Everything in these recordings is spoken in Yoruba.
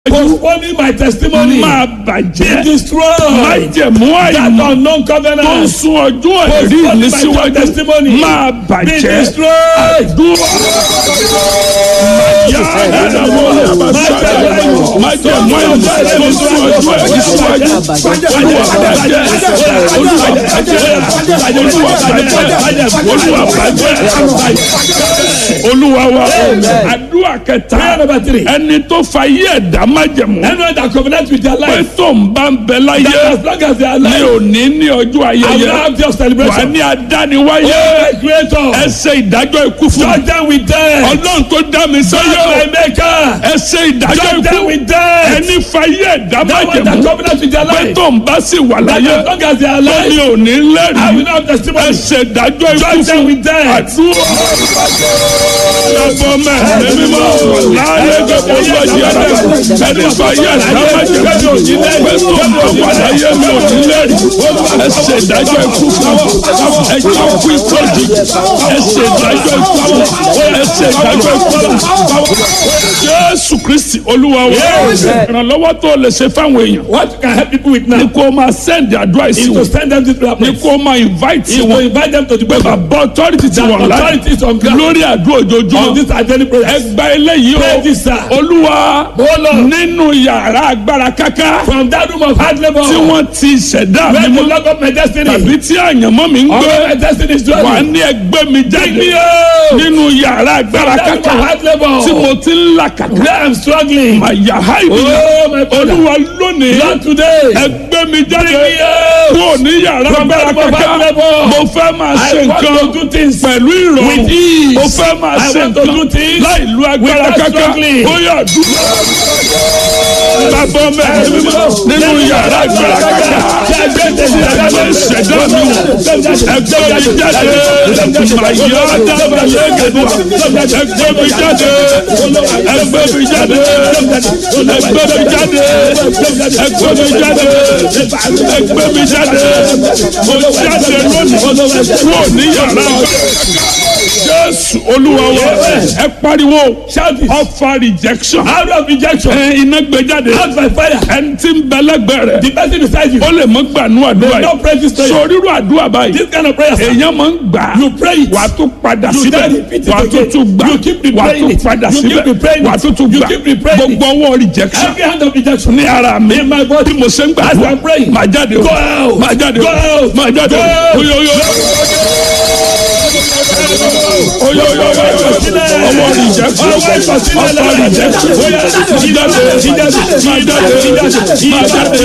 Postponing my testimony. Máa bàjẹ́. Be destroyed. Májẹ̀mú That àìmọ̀ unknown tó ń covenant. sún ọjọ́ ẹ̀rí Postponing ní my síwájú. testimony. Máa Be bàjẹ́. destroyed. Dúró. Májẹ̀mú àìmọ̀ tó ń sún ọjọ́ ẹ̀rí síwájú. Olúwa bàjẹ́. Olúwa bàjẹ́. Olúwa wa. Àdúrà kẹta. Prayer number 3. Ẹni tó fa yé ẹ̀dá májẹ̀mú. Anyone that covenant with their Pé life. tó ń bá ń bẹ láyé. That as long as they are Ní alive. òní ní ọjọ́ I will ayẹyẹ. have just Wà celebration. ní adániwáyé. Oh my creator. Ẹ ṣe ìdájọ́ ikú fún mi. Judge them with death. Ọlọ́run tó dá mi Judge sáyé. my maker. Ẹ ṣe ìdájọ́ Judge them ikú. with death. Ẹni fayé ẹ̀dá That one that májẹ̀mú. covenant with their Pé life. tó ń bá sì wà That láyé. as long as they are Tó ní alive. òní I will lẹ́rìí. not have Ẹ testimony. ṣe ìdájọ́ ikú Judge them fún with death. àdúrà. Ẹ̀fọ́ mẹ́rin mímọ́. Láyé gbogbo ọjọ́ ara. Ẹni fayé ẹ̀dá májẹ̀mú. Pé tó ń bá wà láyé mi òní lẹ́rìí. Ẹ ṣe ìdájọ́ ikú fún ẹ jẹ́ kú ikú òjijì. Ẹ ṣe ìdájọ́ ikú fún ẹ ṣe ìdájọ́ ikú fún. Jésù Kristi Olúwa wa. Ìrànlọ́wọ́ tó lè ṣe fáwọn èèyàn. What you can help people with Ní now kó máa send advice is to wọn. send them to the Ní place. kó máa invite Is to wọn. invite them to the Pé place. bàbá authority ti wọ̀n láì. Authorities on ground. Lórí àdúrà On ojoojúmọ́. this identity prayer. Ẹgbà eléyìí Pray o. this, sir. Olúwa Oh Lord. nínú yàrá agbára káká From that room of hard labor. tí wọ́n ti ṣẹ̀dá mi Where the mọ́. log of my destiny. Tàbí tí àyànmọ́ mi ń All gbé. my destiny is Wà á dwelling. ní ẹgbẹ́ mi Bring me jáde. out. Nínú yàrá agbára That room of káká hard labor. tí mo ti ń là kàkà. Where I'm struggling. Màyà háìbì. Oh my brother. Olúwa lónìí. Lord today. Ẹgbẹ́ mi jáde. Bring me out. Kúrò ní yàrá From agbára that room of káká. hard labor. Mo fẹ́ máa I ṣe want nǹkan to do things pẹ̀lú ìrọ̀rùn. with ease. Mo fẹ́ máa I ṣe want to do nǹkan things láì lu agbára without káká. struggling. Ó yà dúró. Bàbá mẹ́rin mímọ́ nínú yàrá agbára káká. Ẹgbẹ́ ìṣẹ̀dá mi wọ̀. Ẹgbẹ́ mi jáde. Màyà dábàá lẹ́gẹ̀dẹ̀. Ẹgbẹ́ mi jáde. Ẹgbẹ́ mi jáde. Ẹgbẹ́ mi jáde. Ẹgbẹ́ mi jáde. Ẹgbẹ́ mi jáde. Mo jáde lónìí. Kúrò ní yàrá. Jésù Olúwa wa. Ẹ pariwo. Ọfà rejection. Out of rejection. Iná gbé jáde. Out by fire. Ẹni tí ń bẹ lẹ́gbẹ̀ẹ́ rẹ̀. The person beside you. Ó lè mọ gbànú àdúrà They don't pray this prayer. Sọ̀rírù àdúrà báyìí. This kind of prayer. Sir. Èèyàn máa ń gbà. You pray it. Wà á tún padà You síbẹ̀. then repeat it Wà á tún again. tún gbà. You keep Wà á replaying tún it. padà You síbẹ̀. keep replaying Wà á it. tún tún You gbà. keep replaying it. Gbogbo ọwọ́ rejection. Every hand of rejection. Ní ara mi. In my body. Bí mo ṣe ń gbà. As I'm praying. Máa jáde o. Go out. Máa jáde o. Go out. Máa jáde o. Go out. Oyoyo. Oyoyo. Ọwọ́ rejection. Ọwọ́ rejection. Máa jáde. Máa jáde. Máa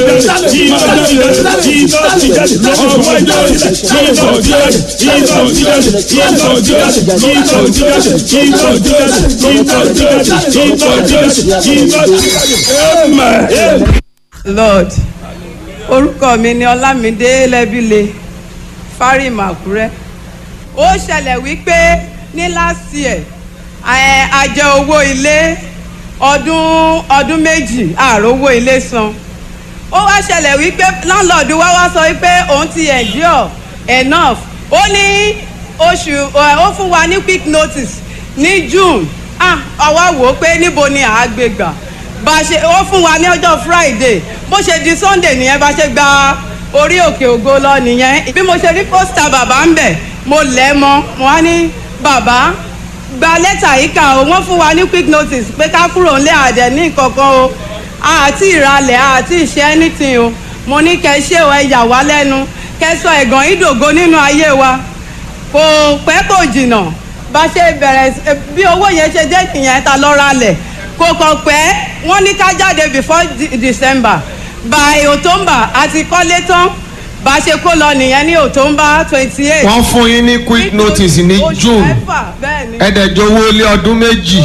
Lord, orúkọ mi ni Ọlámídé Lẹ́bílé Fárímù Àkúrẹ́. Ó ṣẹlẹ̀ wípé ní last year a jẹ owó ilé ọdún méjì ààrò owó ilé san. Ó wá ṣẹlẹ̀ wípé landlord wa wá sọ wípé òun ti endure enough. Ó ní oṣù ó fún wa ní quick notice ní June. Àwa wò ó pé níbo ni àá gbé gbà. Ó fún wa ní ọjọ́ Friday bó ṣe di Sunday nìyẹn bá ṣe gba orí òkè ògo lọ nìyẹn. Bí mo ṣe rí pósítà bàbá ń bẹ̀ mo lẹ̀ mọ́ mo wá ní bàbá gba lẹ́tà yìí kà ó wọ́n fún wa ní quick notice pé ká kúrò ńlẹ̀ àdẹ̀ ní kankan o àti ìralẹ̀ àti ìṣe anything o. Mo ní kẹ́ ṣé o ẹ yà wá lẹ́nu kẹ́ sọ ẹ̀gàn ìdògo nínú ayé wa. Kò pẹ́ kò jìnnà bá ṣe bẹ̀rẹ̀ bí owó yẹn ṣe dé ìyẹn ta lọ ralẹ̀ kò kàn pẹ́ wọ́n ní ká jáde before December by October àti kọ́lé tán bá ṣe kó lọ nìyẹn ní October 28. Wọ́n fún yín ní quick notice ní June ẹ̀ẹ́dẹ̀jọ́wọ́ lé ọdún méjì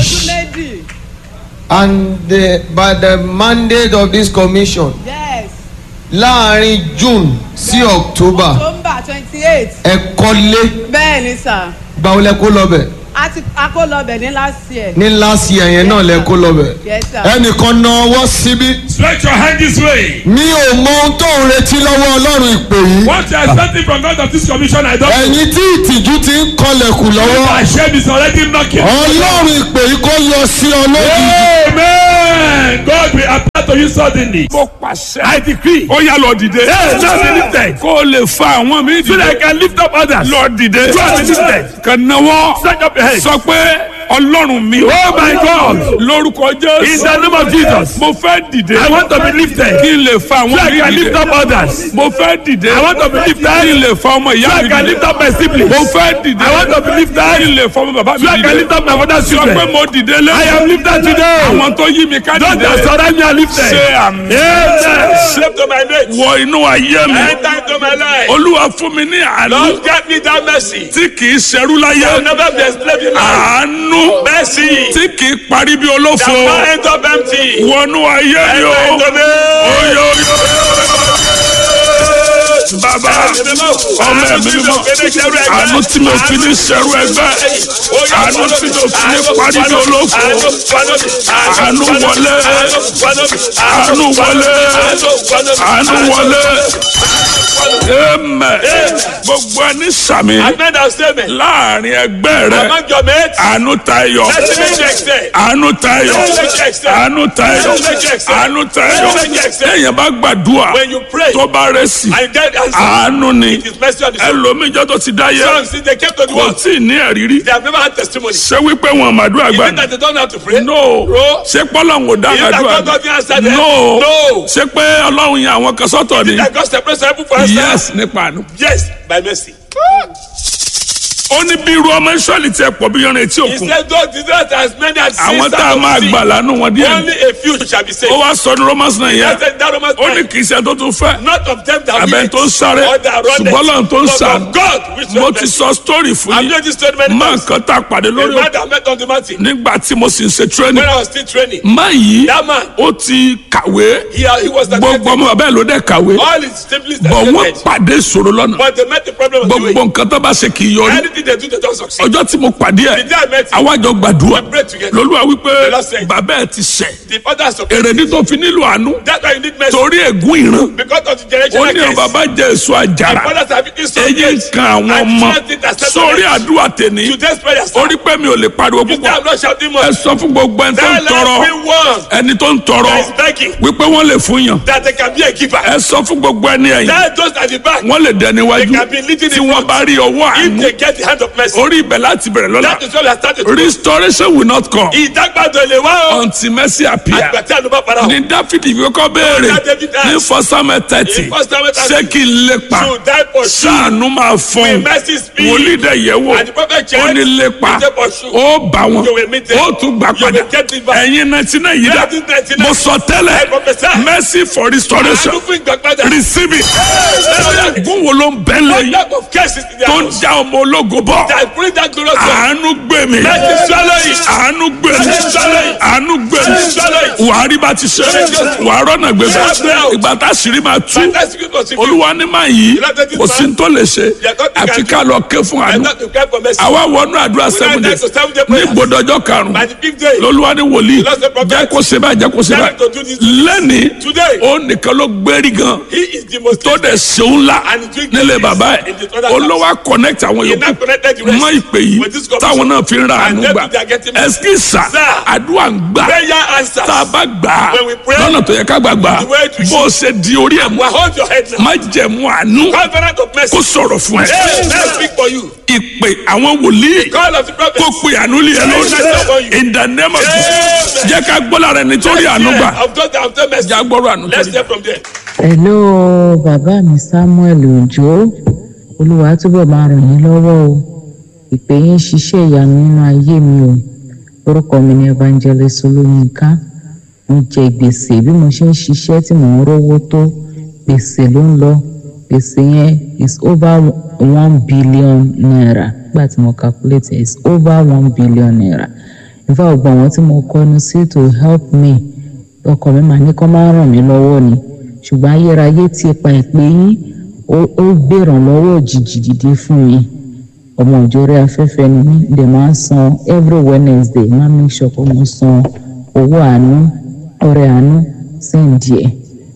and by the mandate of this commission láàrin June sí October 28 ẹ kọ́lé. bẹ́ẹ̀ ni sà. Gbàwo lẹ kó lọ bẹ̀. a kó lọ bẹ̀ ní last year. Ní last year yẹn náà lẹ kó lọ bẹ̀. Yes sir. Ẹnìkan na ọwọ́ síbí. Stretch your hand this way. Mi ò mọ ohun tó ń retí lọ́wọ́ Ọlọ́run ìpè yìí. What you are expecting from God of this commission I don't know. Ẹ̀yin tí ìtìjú ti ń kọlẹ̀kùn lọ́wọ́. My shame is already knocking. Ọlọ́run ìpè yìí kó yọ sí ọ lójijì. Amen. Amen. God will appear to you suddenly. mo pàṣẹ. I decree. ó yá lọ dìde. Yes, now be lifted. kó o lè fa àwọn mi So that I dìde. can lift up others. lọ dìde. You are lifted. kàn náwó. Stretch up your hands. sọ pé ọlọ́run mi. Oh my God. lórúkọ In Jésù. the name of Jesus. mo fẹ́ dìde. I want to be lifted. kí n lè fa So àwọn I mi can lift dìde. up others. mo fẹ́ dìde. I want to be lifted. kí n lè fa ọmọ So ìyá I mi can dìde. lift up my siblings. mo fẹ́ dìde. I want to be lifted. kí n lè fa ọmọ bàbá mi So I can dìde. lift up my father's sọ pé children. mo dìde I lé. am lifted today. àwọn tó yí mi ká Those that dìde. surround me are lifted. ṣe àmì. Amen. Slip to my mate. wọ inú ayé mi. Enter into my life. olúwa fún mi ní àánú. Lord, grant me that mercy. tí kì í ṣerú I will láyé. never be enslaved in life. àánú. Mercy. tí kì í parí bí olófo. That man end up empty. wọnú ayé mi o. Enter into me. oyo oyo. bàbá ọmọ ẹ̀mí mímọ́. àánú tí mo fi ní ṣerú ẹgbẹ́. àánú tí mo fi ní parí bí olófo. àánú wọlé. àánú wọlé. àánú wọlé. amen. gbogbo ẹni sàmì. Amen and statement. láàrin ẹgbẹ́ rẹ. Among your mates. àánú tayọ. Let's make the extent. àánú tayọ. àánú tayọ. àánú tayọ. èèyàn bá gbàdúrà. When you pray tó bá rẹ̀ sí. and get answer, àánú ni. it is mercy on the soul. ẹlòmíjọ́ tó ti dáyé. Some since they came to the kò world, tí ì ní ẹ̀rírí. they have never had testimony. ṣé wípé wọn màdúrà Is it gbà. that they don't have to pray? no. Bro. ṣé pọ́lọ́hún ò dá Is it that àdúrà. God doesn't answer them? no. No. ṣé pé ọlọ́run yan àwọn kan sọ́tọ̀ ni. That God separates people for answer? yes nípa àánú. Yes, by mercy. ó ní bí irú ọmọ ìṣọ́lì tiẹ̀ pọ̀ bí yanrìn etí He òkun. said, God did not as many as àwọn tá a máa gbà lánàá wọn díẹ̀. only a few shall be saved. ó wá sọ ní romans náà yẹn. That's that Romans ó ní 9. kì í ṣe tó tún fẹ́. Not of them that abẹ́ tó ń sáré. or that run ṣùgbọ́n lọ́run tó ń but sá. of God which mo was ti mercy. sọ story fún I've yín. made this statement. máa nǹkan tá a pàdé The lórí man òkè. that met on the mountain nígbà tí mo sì ń ṣe when training. I was still training. máa yìí That man, ó ti kàwé. he was the gbogbo ọmọ bàbá ẹ̀ ló dẹ̀ kàwé. all his siblings bọ̀ wọ́n that pàdé ìṣòro lọ́nà. but they met the problem on the way. gbogbo nǹkan tó bá ṣe kì í yọrí. Anything they do, they don't succeed. ọjọ́ tí mo pàdé ẹ̀ The day I met him, àwa jọ gbàdúrà. we prayed together. lolúwa wípé The Lord said, bàbá ẹ̀ ti ṣẹ̀. The father has èrèdí tó fi nílò àánú. that's why you need mercy. torí ègún ìran. Because of the ó generational ní ọ curse. bàbá jẹ èso àjàrà. Fathers have eaten some èyí days. kan àwọn And ọmọ children that accept sórí knowledge. àdúrà tèmi. Today's prayer, ó rí pé mi ò lè pariwo you púpọ̀. I'm not shouting ẹ much. sọ fún gbogbo ẹni tó ń Tell tọrọ. everyone ẹni tó ń tọrọ that is begging wípé wọ́n lè fún yàn. that they can be a giver. ẹ sọ fún gbogbo ẹni ẹ̀yìn. Tell those at the back wọ́n lè dẹni wájú. they can be leading tí in wọ́n front. bá rí ọwọ́ If àánú. they get the hand of mercy. orí ibẹ̀ láti bẹ̀rẹ̀ lọ́la. That is all I started. restoration will not come Ìdágbàdo lè wá o. until mercy appear. Àgbàtí àlùbá para o. ní dáfídì fi kọ́kọ́ béèrè That David asked. ní fọ́sámẹ́ 30 In 1 Samuel 30, ṣé kí n lépa to die for you. ṣàánú máa fọ́n Will mercy speak. wòlíì dẹ̀ yẹ̀ wò And the prophet checked. ó ní lépa He said, pursue. ó bá wọn You will meet them. ó tún gbà You padà will get it back. ẹ̀yin 99 yìí dá 1999. mo sọ I tẹ́lẹ̀ prophesy. mercy for restoration Àánú fún ìgbàgbádà. receive it gún wo ló ń bẹ́ What lẹ́yìn type of curse is in their tó ń house? já ọmọ ológo bọ̀ That bring that glorious one. àánú gbé mi Mercy swallow it. àánú gbé mi àánú gbé mi wàá rí bá ti ṣe wàá rọ́nà gbé mi ìgbà tá a sì rí máa tú Fantastic people to olúwa ní máa yí kò sí ní tó lè ṣe àfi ká lọ ké fún and àánú not to cry for mercy. àwa wọnú àdúrà 7 days ní gbọdọjọ karùn By the fifth day, lolúwa ní wòlíì jẹ́ kó ṣe báyìí jẹ́ kó ṣe tell him to do this. báyìí lẹ́ni Today, ó nìkan ló gbérí gan he is the most tó dẹ̀ ṣeun ńlá And he's doing nílé this bàbá in ẹ̀ the other house. olówó connect àwọn He now yòókù connected the rest mọ ìpè yìí with this commission. táwọn náà fi ń ra And àánú then gbà they are getting ẹsikísà Sir, àdúrà ń gbà prayer answers. tá a bá gbà á When we pray, lọ́nà tó yẹ ká gbàgbà the way to bó o ṣe di orí ẹ̀ mú Well, hold your head now. má jẹ̀mú àánú Covenant of mercy. kó sọ̀rọ̀ fún ẹ Hey, let's speak for you. ìpè àwọn wòlíì Call of the kó prophets. pe àánú lé ẹ lórí in the name of Jesus jẹ́ ká gbọ́ lára ẹni tó rí àánú gbà Of those that have done mercy. jẹ́ agbọ́rọ̀ àánú tó Let's rí. hear from there. Hello bàbá mi Samuel Òjó Olúwa túbọ̀ máa ràn yín lọ́wọ́ o ìpè yín ṣiṣẹ́ ìyanu nínú ayé mi o orúkọ mi ni Evangelist Olóyinká mo jẹ gbèsè bí mo ṣe ń ṣiṣẹ́ tí mò ń rówó tó gbèsè ló ń lọ gbèsè yẹn is over 1 billion naira nígbà tí mo calculate it, is over 1 billion naira ìfá ọgbọ̀n wọn tí mo kọ́nu sí to help me ọkọ mi máa ní kó máa ràn mí lọ́wọ́ ni ṣùgbọ́n ayérayé ti pa ìpè yín ó gbèrànlọ́wọ́ òjijì dìde fún mi ọmọ òjòrè afẹ́fẹ́ ni mí dẹ̀ máa ń san every Wednesday máa ń make sure pé mo san owó àánú ọrẹ àánú sẹ́ǹdì ẹ̀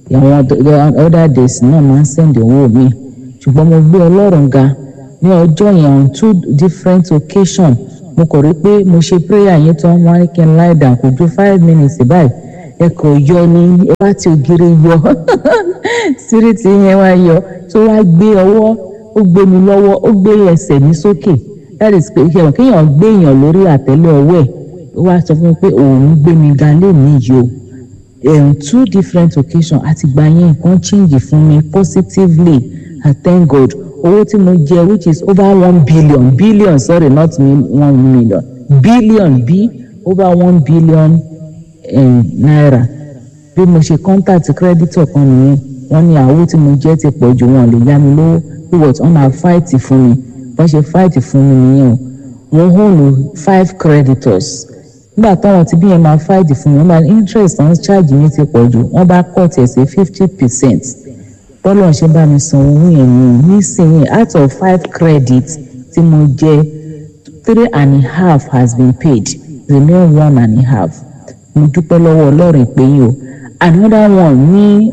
àwọn other days náà máa ń sẹ́ǹdì owó mi ṣùgbọ́n mo gbé Ọlọ́run ga ní ọjọ́ yẹn on 2 different occasions mo kọ̀ rí pé mo ṣe prayer yẹn tán wọ́n ní kí n lie down kò ju 5 minutes báyìí ẹ̀kọ́ yọ ní wá tí ògiri yọ síríìtì yẹn wá yọ tó wá gbé ọwọ́ ó gbé mi lọ́wọ́ ó gbé ẹsẹ̀ mi sókè that is pé kéèyàn gbé èèyàn lórí àtẹ́lẹ̀ ọwọ́ ẹ̀ ó wá sọ fún mi pé òun gbé mi ga lónìí yìí o 2 different occasions àtìgbà yẹn nǹkan change fún mi positively I thank God owó tí mo jẹ which is over 1 billion sorry not 1 million over 1 billion naira bí mo ṣe contact creditor kan nìyẹn wọ́n ní àwọ̀ tí mo jẹ́ ti pọ̀ jù wọn lè yá mi lówó bí wọ́n tún máa fight fún mi wọ́n ṣe fight fún mi nìyẹn o wọ́n hold 5 creditors nígbà táwọn ti bí yẹn máa fight fún mi wọ́n máa interest on charge mi ti pọ̀ jù wọ́n bá cut ẹ̀ sí 50%. bọ́lá ṣe bá mi san owó yẹn ní nísìnyí out of 5 credits tí mo jẹ 3.5 has been paid remain 1.5 mo dúpẹ́ lọ́wọ́ ọlọ́run pé yìí o another one ní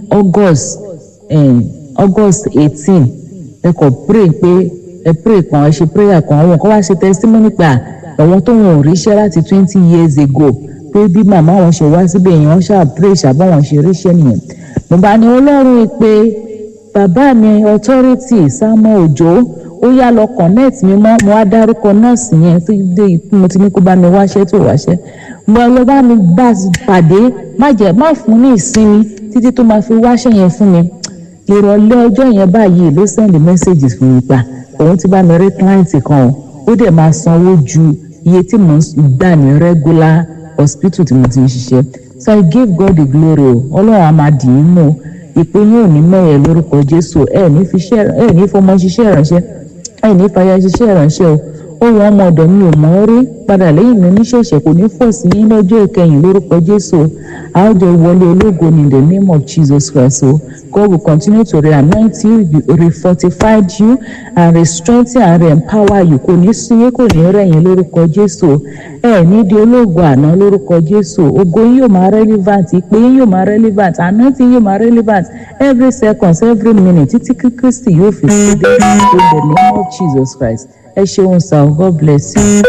August 18 ẹ kò pray pé ẹ pray kan ẹ ṣe prayer kan àwọn kan wá ṣe testimony pé àwọn tó wọn ò ríṣẹ́ láti 20 years ago pé bí màmá wọn ṣe wá síbẹ̀ yẹn wọ́n ṣáà pray ṣàbọ̀ wọn ṣe ríṣẹ́ nìyẹn mo bá ní ọlọ́run pé bàbá mi authority Samuel Ojo ó yá lọ connect mi mọ́ mo wá dárúkọ nọ́ọ̀sì yẹn tó dé mo ti ní kó bá mi wáṣẹ́ tó wáṣẹ́ mo lọ bá mi bá pàdé má fún ní ìsinmi títí tó máa fi wáṣẹ́ yẹn fún mi ìrọ̀lẹ́ ọjọ́ yẹn báyìí ló send messages fún mi pa òun ti bá mi rí client kan ó dẹ̀ máa sanwó ju iye tí mo gbà ní regular hospital tí mo ti ń ṣiṣẹ́ so I give God the glory o ọlọ́run á máa dì í mú ìpè yóò ní mẹ́yẹ lórúkọ Jésù ẹ̀ ní fọmọ ṣiṣẹ́ ìránṣẹ́ ẹ̀ ní fàyà ṣiṣẹ́ ìránṣẹ́ o ohun ọmọ ọ̀dọ̀ mi ò mọ̀ ọ́ rí padà lẹ́yìn mi oníṣẹ̀ṣẹ̀ kò ní fọ̀ sí yín lọ́jọ́ ìkẹyìn lórúkọ Jésù a ó jẹ wọlé ológo in the name of Jesus Christ o God will continue to re-anoint you re-fortify you and re-strengthen and re-empower you kò ní súyé kò ní rẹ̀yìn lórúkọ Jésù ẹ ní di ológo àná lórúkọ Jésù ògo yín yóò máa relevant ìpè yín yóò máa relevant anointing yóò máa relevant every second every minute títí Kristi yóò fi síde in the name of Jesus Christ ẹ ṣeun sir God bless you.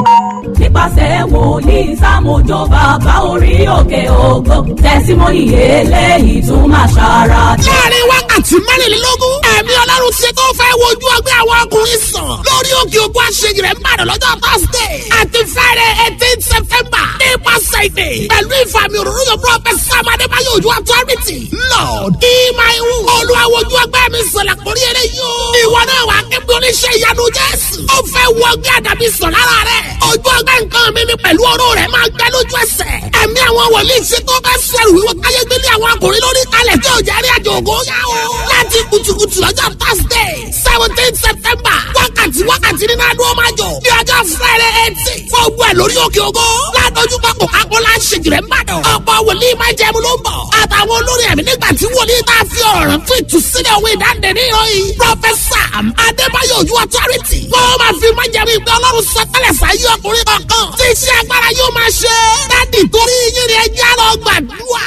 nípasẹ̀ wòlíì Sámójó bàbá orí òkè ògo tẹ̀símọ́nì eléyìí tún máa ṣàrà. láàrin wákàtí mẹ́rìnlélógún ẹ̀mí ọlọ́run ti tó fẹ́ wojú ọgbẹ́ àwọn ọkùnrin sàn lórí òkè ògo àṣeyìí rẹ̀ ń bàdàn lọ́jọ́ Thursday àti Friday 18 September nípasẹ̀ ìdè pẹ̀lú ìfàmì òróró yóò Prọfẹ̀sà Adébáyọ̀ Òjó authority Lord ìmáìwù olúwa wojú ọgbẹ́ mi sọ̀lá kórí eré yóò ìwọ náà wà kébí oníṣẹ́ ìyanu Jésù ó fẹ́ wọ ọgbẹ́ àdàbí sàn lára rẹ̀ ojú ọgbẹ́ nǹkan mi ni pẹ̀lú ọ̀rọ̀ rẹ̀ máa gbẹ lójú ẹsẹ̀ ẹ̀mí àwọn wòlíì ṣe tó bá sẹ̀rù wíwọ́ káyé gbélé àwọn ọkùnrin lórí kalẹ̀ tí ò jẹ́ rí àjò ògo yá o láti kùtùkùtù lọ́jọ́ Thursday 17 September wákàtí nínú adúlọ́ máa jọ ní ọjọ́ Friday 18 fún ogun ẹ̀ lórí òkè ògo ládójú pápọ̀ akọ́lá ṣèjìrẹ́ mbàdàn ọ̀pọ̀ wòlíì máa jẹun ló ń bọ̀ àtàwọn olórí ẹ̀mí nígbà tí wòlíì tá a fi ọ̀rọ̀ rẹ̀ fún ìtúsílẹ̀ òwe ìdáǹdè ní ìròyìn Prọfẹ̀sà Adébáyọ̀ Òjó authority wọ́n máa fi máa jẹun ìgbẹ́ ọlọ́run sọtẹ́lẹ̀ sáyé ọkùnrin kankan tí iṣẹ́ agbára yóò máa ṣe dádì torí yín ni ẹjẹ́ lọ gbàdúrà.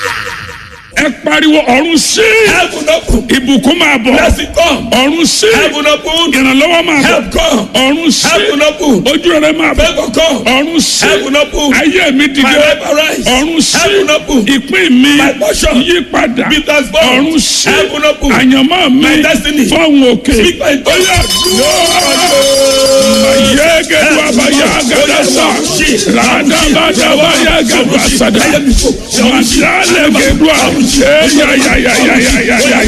ẹ pariwo ọ̀run sí. Heaven open. ìbùkún máa bọ̀. Blessing come. ọ̀run sí. Heaven open. ìrànlọ́wọ́ máa bọ̀. Help come. ọ̀run sí. Heaven open. ojú rere máa bọ̀. Favor come. ọ̀run sí. Heaven open. ayé mi dìde. My life arise. ọ̀run sí. Heaven open. ìpín mi. My portion. yí padà. Be transformed. ọ̀run sí. Heaven open. àyànmọ́ mi. My destiny. fọ́ọ̀hún òkè. Speak my tongue. Mayege wabaya gadasa, rada bada waya gadasada, masale gedwa, ya.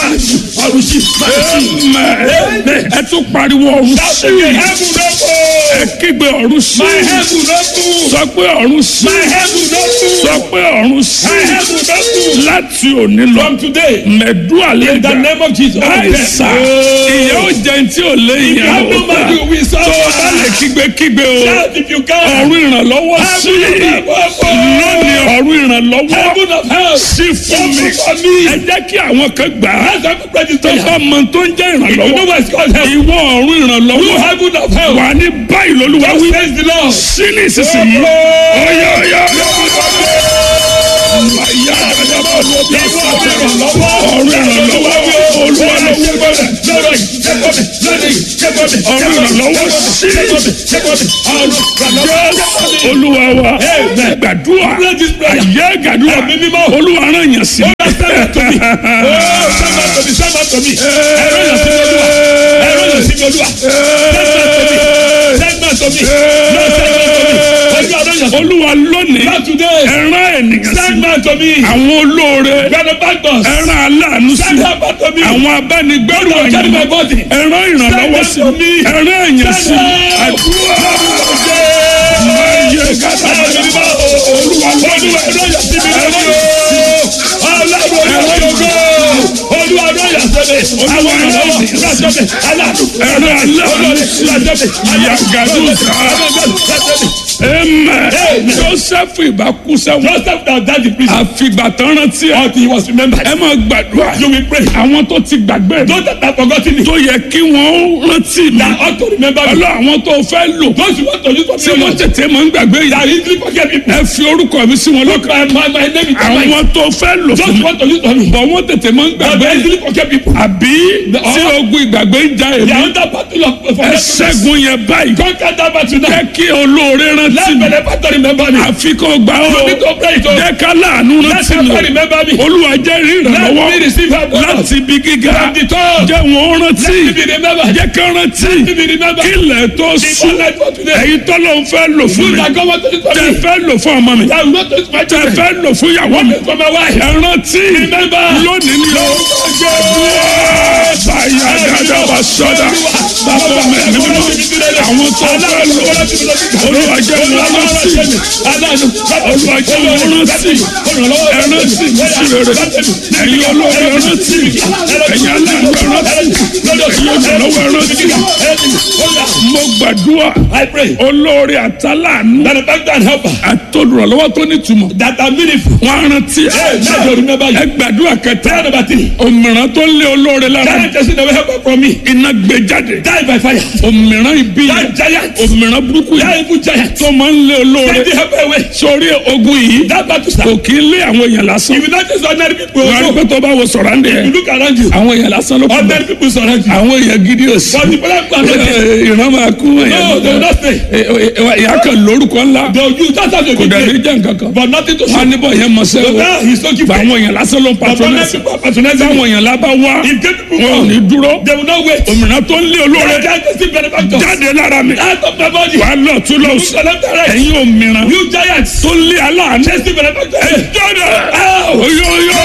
Ẹ tún pariwo ọ̀run sí. Ẹ kígbe ọ̀run sí. Sọ pé ọ̀run sí. Sọ pé ọ̀run sí. Láti òní lọ. From today. Mẹ̀dú àlejò. In the name of Jesus. Àìsà. Ìyá ó jẹun tí ò lé ìyá have no ó man ta. you will serve. Tó o bá lè kígbe o. Shout if you can. Ọ̀run ìrànlọ́wọ́ sí. Lónìí ọ̀run ìrànlọ́wọ́ Heaven of help. sí fún mi. Open for me. Ẹ jẹ́ kí àwọn kan gbà á. Let's have a prayer Tó bá mọ tó ń jẹ́ If you know ìrànlọ́wọ́. what it's called help. Ìwọ ọ̀run You ìrànlọ́wọ́. heaven of help. Wà ní báyìí lólúwa Just wí. praise the Lord. Sí ní ìsinsìnyí. Ọ̀yá ọ̀yá. Ọ̀run ìrànlọ́wọ́ olúwa ló wí bẹ́ẹ̀. ọ̀rọ̀ ìrànlọ́wọ́ sí Jésù Olúwa wa gbàdúrà ayé gbàdúrà Olúwa rán yàn sí Olúwa lónìí ẹran ènìyàn sí àwọn olóore ẹran aláàánú sí àwọn abánigbẹ́rù ẹ̀yìn ẹran ìrànlọ́wọ́ sí ẹran èèyàn sí àdúrà máa yẹ gàdá Olúwa lónìí ẹran yàn sí mi lónìí Olúwa ló yà sẹ́lẹ̀ àwọn ìrànlọ́wọ́ ẹran aláàánú sí àyàgàdùn sáà. Amen. Joseph ìbákú sẹ́wọ̀n. Joseph na die the prison. àfìgbà tán rántí ẹ. until he was remembered. ẹ máa gbàdúrà. you will pray. àwọn tó ti gbàgbé. those that have forgotten it. tó yẹ kí wọ́n rántí mi. that ought to remember me. ọlọ́ àwọn tó fẹ́ lò. those who want to use for me. tí wọ́n tètè máa ń gbàgbé yìí. that easily forget people. ẹ fi orúkọ mi sí wọn lọ́kàn. my name is Tamai. àwọn tó fẹ́ lò fún mi. those who want to use for me. bọ̀ wọ́n tètè máa ń gbàgbé. that easily forget people. àbí tí ogun ìgbàgbé ń ja èmi. the other battle of forgetfulness. ẹ ṣẹ́gun yẹn báyìí. conquer that battle now. jẹ́ kí olóore rántí. àfikún gbà ó jẹ́ ká láàánú rántí mi Olúwa jẹ́ ìrànlọ́wọ́ láti ibi gíga jẹ́ wọn rántí jẹ́ ká rántí kílẹ̀ tó sùn èyí tó ló ń fẹ́ lò fún mi tẹ́ fẹ́ lò fún ọmọ mi tẹ́ fẹ́ lò fún ìyàwó mi ẹ rántí lónìí ni ó báyà dáadáa wà sọ́dà bàbá mi àwọn tó fẹ́ lò Olúwa jẹ́ wọn rántí Olúwa jẹ́ wọn rántí ẹrántí ìṣirere ẹ̀yin olóore rántí ẹ̀yin aláàánú rántí ẹ̀yin olùrànlọ́wọ́ rántí mo gbàdúrà olóore àtàláàánú àtolùrànlọ́wọ́ tó nítumọ̀ wọn rántí ẹ gbàdúrà kẹta òmìrán tó lé olóore lára iná gbé jáde òmìrán ibi òmìrán burúkú yìí tó máa ń lé olóore sórí ogun yìí kò kí ń lé àwọn èèyàn lásán wọ́n á rí pé tó bá wo sọ̀rọ̀ àndé àwọn èèyàn lásán ló kú àwọn èèyàn gidi ò sí ìran máa kú ìyá kan lórúkọ ńlá kò dẹ̀ ní jẹ́ nǹkan kan wọ́n á níbọ̀ yẹn mọ̀ sẹ́ o àwọn èèyàn lásán ló ń patronẹ́sì àwọn èèyàn lábá wá wọn ò ní dúró òmìnira tó ń lé olóore jáde lára mi wà á lọ tún lọ sí ẹ̀yin òmìnira tó ń lé aláàánú ẹ̀ jáde oyoyo.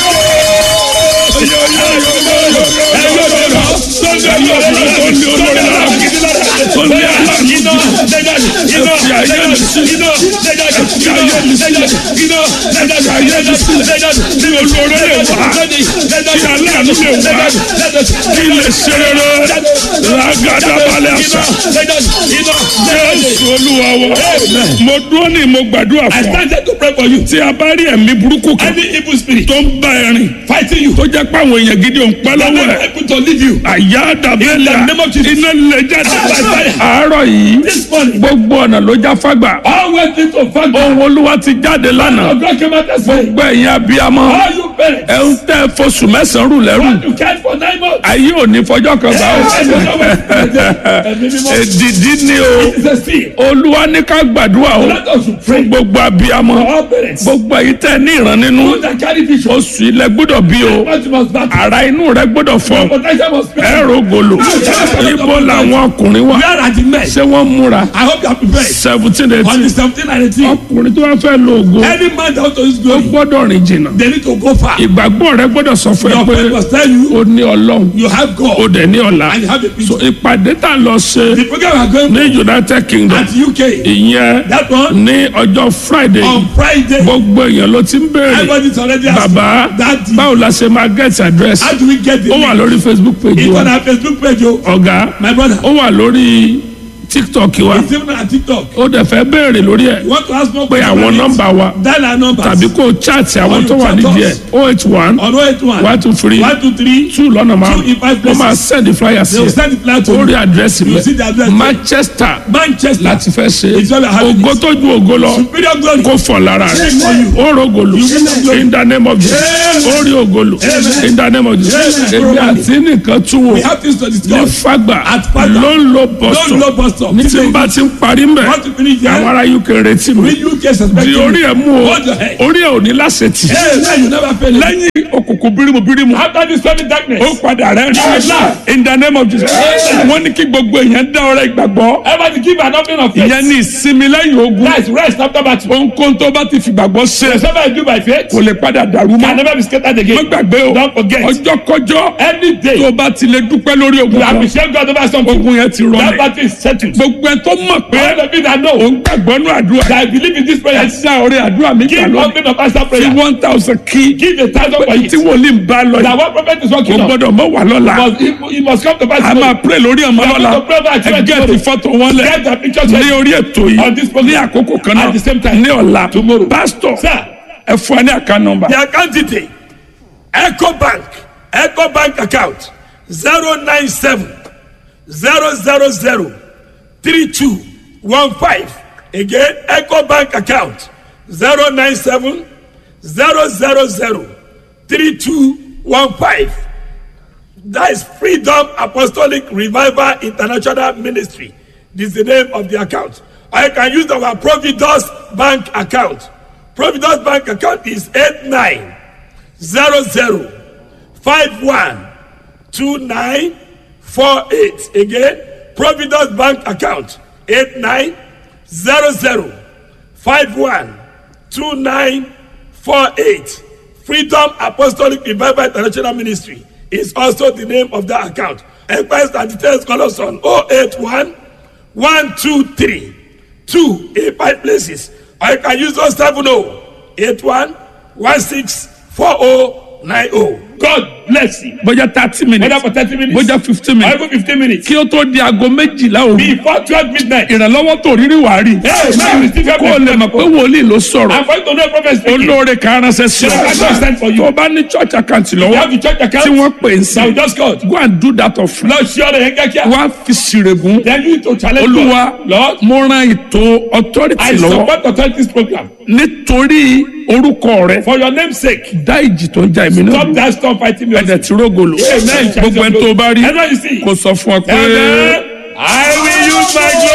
Mo dúró ní mo gbàdúrà fún ọ. Tí a bá rí ẹ̀mí burúkú kan tó ń bá ẹ rìn tó jẹ́ pé àwọn èèyàn gidi ò ń pẹ́ lọ́wọ́ ẹ̀. Àyà dàbẹ́lẹ̀ iná lè jáde àárọ̀ yìí gbogbo ọ̀nà ló já fágbà. Ohun Olúwa ti jáde lánàá. Gbogbo ẹ̀yin abiyamọ ẹ̀ ń tẹ́ fosùn mẹ́sàn-án rù lẹ́rù. Ayé ò ní fọjọ́ kan gbà ó. Èdìdí ni o. Olúwa ní ká gbàdúrà o fún gbogbo abiyamọ. Gbogbo èyí tẹ́ ní ìran nínú. Oṣù ilẹ̀ gbọ́dọ̀ bí o. Ara inú rẹ gbọ́dọ̀ fọ́. Ẹ̀rọ gòlò. Ibo làwọn ọkùnrin wà. Ṣé wọ́n múra? 17-18. Ọkùnrin tó wá fẹ́ lo ògo. Ó gbọ́dọ̀ rìn jìnnà. Ìgbàgbọ́ rẹ gbọ́dọ̀ sọ fún ẹ pé o ní Ọlọ́run. O dẹ̀ ní ọ̀la. So ìpàdé tá a lọ ṣe ní United Kingdom. Ìyẹn ní ọjọ́ Friday. Gbogbo èèyàn ló ti ń béèrè. Bàbá báwo la ṣe máa get address? Ó wà lórí Facebook page wa. Ọ̀gá ó wà lórí TikTok wa It's even on TikTok. ó dẹ̀ fẹ́ béèrè lórí ẹ̀ You want to ask more pé àwọn nọ́mbà wa dial our numbers. tàbí kó o chaati àwọn tó wà nídìí ẹ̀ 081 on 081 123 123 2 lọ́nà márùn 2 in 5 wọ́n máa places. send the flyer sí They will ẹ̀ send the flyer to ó you. rí àdírẹ́sì You see the mẹ́ address there. Manchester Manchester. láti fẹ́ ṣe It's all I have ògo it. tó ju ògo lọ Superior glory. kó fọ̀ lára rẹ̀ Amen. ó rògòlù Amen. in the name of Jesus Amen. ó rí ògòlù Amen. in the name of Jesus Amen. èmi àti nìkan tún wò We have things to ní discuss. Fagba At Fagba. ló ń lo Don't low bọ́sọ̀ bus stop. ní tí n bá ti ń parí mbẹ̀ Want to finish there? àwọn ará UK retí mi We UK suspect di you. orí ẹ̀ mú o Hold your head. orí ẹ̀ ò ní láṣetì Hey, man, you never fail. lẹ́yìn òkùnkùn bírímù After this coming darkness. ó padà rẹ̀ in the name of Jesus wọ́n ní kí gbogbo èèyàn dá ọrẹ ìgbàgbọ́ Everybody give an offering of faith. ìyẹn ní ìsinmi lẹ́yìn ogun That's rest after battle. ohunkóhun tó bá ti fìgbàgbọ́ ṣe Whatever you do by faith kò lè padà dàrú can mọ́ never be scattered má again. gbàgbé o Don't forget. ọjọ́ kọjọ́ Any day tó bá ti lè dúpẹ́ lórí ogun you kan appreciate God over something. ogun yẹn ti That rọlẹ̀ battle is settled. gbogbo ẹ tó mọ̀ pé All the people that know òun gbàgbọ́ nú àdúrà that I believe in this prayer. ẹ dá ọrẹ àdúrà mi gbà Give lónìí offering of answer fi prayer. 1000 kí Give a thousand for tí it. wòlíì ń bá lọ That yìí one prophet is kò working on. gbọ́dọ̀ mọ́ wà lọ́la It must come to pass. a máa pray lórí ọmọ lọ́la going to pray about ẹ gẹ́ ti fọ́tò wọn lẹ̀ Get the pictures ní ready. orí ètò On this yìí program. ní àkókò kan náà At the same time. ní ọ̀la Tomorrow. pásítọ̀ Sir. ẹ fún ẹ ní account number The account detail Eco Bank account 097 000 3215. Again, Eco Bank account 097 000 3215. That is Freedom Apostolic Revival International Ministry. This is the name of the account. Or you can use our Providence Bank account. Providence Bank account is 8900512948. Again, Providence Bank account 8900512948. Freedom Apostolic Revival International Ministry is also the name of that account. Enquiries and details call us on 081 123 285 places. Or you can use 070 81 164090. God bless you. bójá 30 minutes Whether for 30 minutes bójá 15 or minutes even 15 minutes. kí ó tó di aago méjìlá òru Before 12 midnight. ìrànlọ́wọ́ tó rírí wàá rí Hey, man, receive your kó o lè mọ̀ pé wòlíì ló sọ̀rọ̀ I'm going to know a prophet speaking. olóore kan ránṣẹ́ sí Yes, I understand for ọ you. tó o bá ní church account You lọ́wọ́ have the church account. tí wọ́n pè é sí Now just call. go and do that of free Lọ sí ọ̀rẹ́ yẹn kíákíá. wá fi ṣìrègùn Then you need to challenge olúwa God. Lord, mo ran ètò authority I lọ́wọ́ support authorities program. nítorí orúkọ rẹ For your name's sake. dá ìjì tó ń ja èmi náà Stop dúró. that storm fighting me. ẹ̀dẹ̀ tí rógòlò Amen. gbogbo ẹni tó bá rí Everyone you see. kò sọ fún ọ pé. Amen. I will use my glory.